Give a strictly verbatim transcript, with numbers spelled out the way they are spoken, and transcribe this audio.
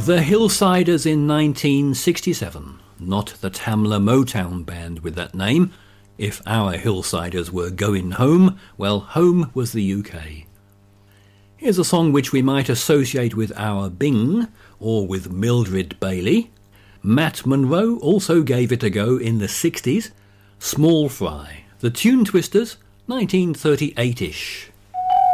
The Hillsiders in nineteen sixty-seven, not the Tamla Motown band with that name. If our Hillsiders were going home, well, home was the U K. Here's a song which we might associate with our Bing, or with Mildred Bailey. Matt Monro also gave it a go in the sixties. Small Fry, the Tune Twisters, nineteen thirty-eight-ish.